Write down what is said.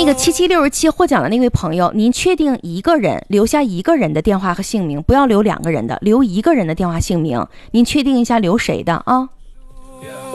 那个7767获奖的那位朋友，您确定一个人留下一个人的电话和姓名，不要留2个人的，留1个人的电话姓名，您确定一下留谁的啊？